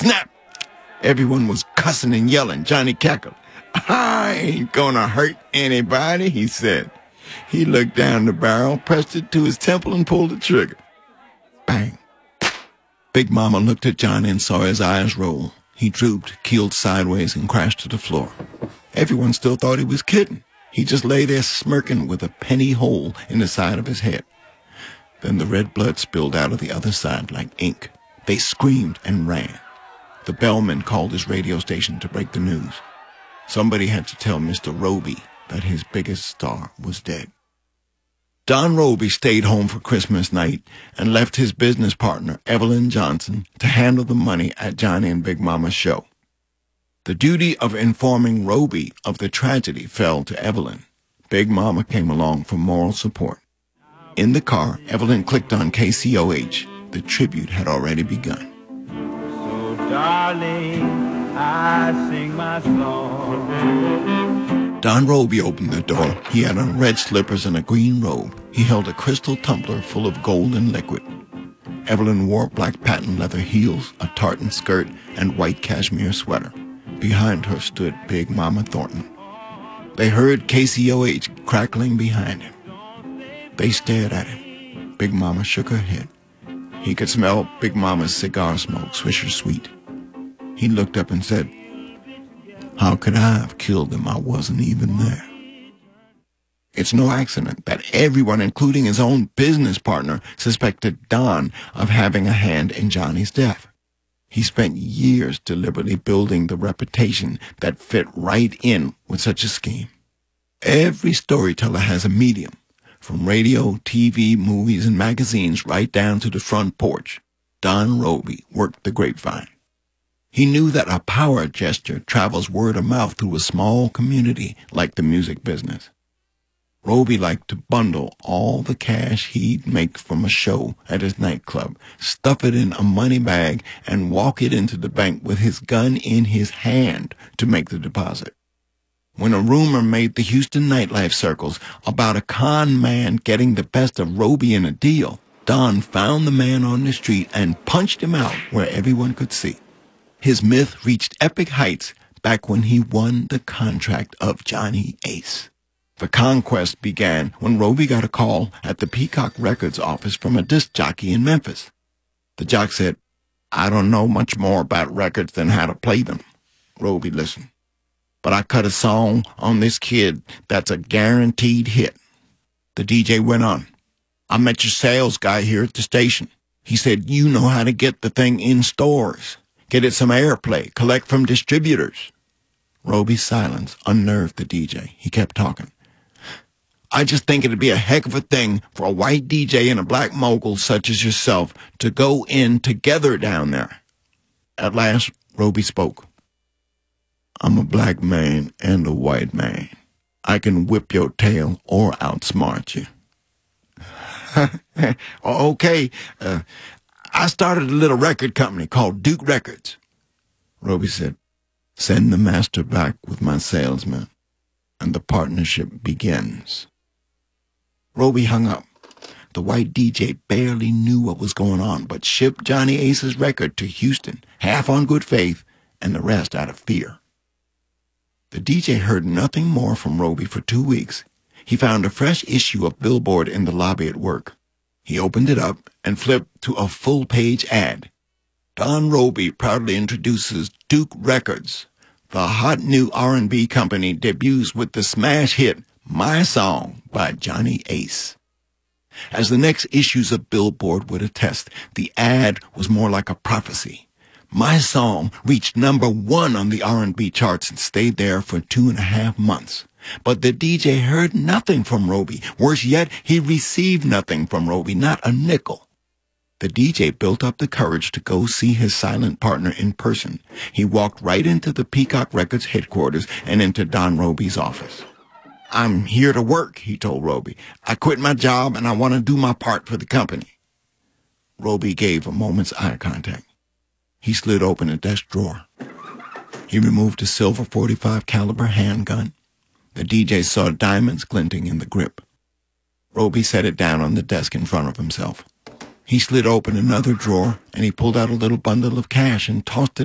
Snap! Everyone was cussing and yelling. Johnny cackled. "I ain't gonna hurt anybody," he said. He looked down the barrel, pressed it to his temple, and pulled the trigger. Bang. Big Mama looked at Johnny and saw his eyes roll. He drooped, keeled sideways, and crashed to the floor. Everyone still thought he was kidding. He just lay there smirking with a penny hole in the side of his head. Then the red blood spilled out of the other side like ink. They screamed and ran. The bellman called his radio station to break the news. Somebody had to tell Mr. Roby that his biggest star was dead. Don Roby stayed home for Christmas night and left his business partner, Evelyn Johnson, to handle the money at Johnny and Big Mama's show. The duty of informing Roby of the tragedy fell to Evelyn. Big Mama came along for moral support. In the car, Evelyn clicked on KCOH. The tribute had already begun. So, darling, I sing my song. Don Roby opened the door. He had on red slippers and a green robe. He held a crystal tumbler full of golden liquid. Evelyn wore black patent leather heels, a tartan skirt, and white cashmere sweater. Behind her stood Big Mama Thornton. They heard KCOH crackling behind him. They stared at him. Big Mama shook her head. He could smell Big Mama's cigar smoke, Swisher Sweet. He looked up and said, "How could I have killed them? I wasn't even there." It's no accident that everyone, including his own business partner, suspected Don of having a hand in Johnny's death. He spent years deliberately building the reputation that fit right in with such a scheme. Every storyteller has a medium, from radio, TV, movies, and magazines right down to the front porch. Don Roby worked the grapevine. He knew that a power gesture travels word of mouth through a small community like the music business. Roby liked to bundle all the cash he'd make from a show at his nightclub, stuff it in a money bag, and walk it into the bank with his gun in his hand to make the deposit. When a rumor made the Houston nightlife circles about a con man getting the best of Roby in a deal, Don found the man on the street and punched him out where everyone could see. His myth reached epic heights back when he won the contract of Johnny Ace. The conquest began when Roby got a call at the Peacock Records office from a disc jockey in Memphis. The jock said, "I don't know much more about records than how to play them." Roby listened. "But I cut a song on this kid that's a guaranteed hit." The DJ went on, "I met your sales guy here at the station. He said you know how to get the thing in stores, get it some airplay, collect from distributors." Roby's silence unnerved the DJ. He kept talking. "I just think it'd be a heck of a thing for a white DJ and a black mogul such as yourself to go in together down there." At last, Roby spoke. "I'm a black man and a white man. I can whip your tail or outsmart you." "Okay, I started a little record company called Duke Records." Roby said, "Send the master back with my salesman, and the partnership begins." Roby hung up. The white DJ barely knew what was going on, but shipped Johnny Ace's record to Houston, half on good faith, and the rest out of fear. The DJ heard nothing more from Roby for 2 weeks. He found a fresh issue of Billboard in the lobby at work. He opened it up and flipped to a full-page ad. Don Roby proudly introduces Duke Records. The hot new R&B company debuts with the smash hit My Song by Johnny Ace. As the next issues of Billboard would attest, the ad was more like a prophecy. My Song reached #1 on the R&B charts and stayed there for 2.5 months. But the DJ heard nothing from Roby. Worse yet, he received nothing from Roby, not a nickel. The DJ built up the courage to go see his silent partner in person. He walked right into the Peacock Records headquarters and into Don Roby's office. "I'm here to work," he told Roby. "I quit my job and I want to do my part for the company." Roby gave a moment's eye contact. He slid open a desk drawer. He removed a silver .45 caliber handgun. The DJ saw diamonds glinting in the grip. Roby set it down on the desk in front of himself. He slid open another drawer and he pulled out a little bundle of cash and tossed it